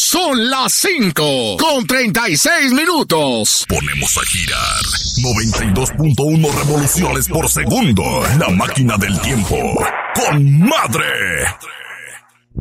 Son las 5:36. Ponemos a girar 92.1 revoluciones por segundo. La máquina del tiempo. ¡Con madre!